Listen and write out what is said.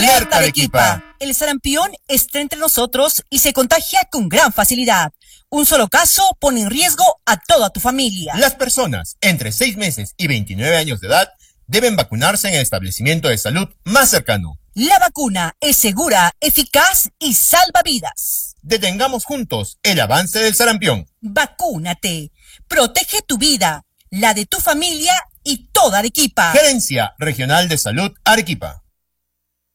¡Alerta Arequipa! El sarampión está entre nosotros y se contagia con gran facilidad. Un solo caso pone en riesgo a toda tu familia. Las personas entre 6 meses y 29 años de edad deben vacunarse en el establecimiento de salud más cercano. La vacuna es segura, eficaz y salva vidas. Detengamos juntos el avance del sarampión. Vacúnate. Protege tu vida, la de tu familia y toda Arequipa. Gerencia Regional de Salud Arequipa.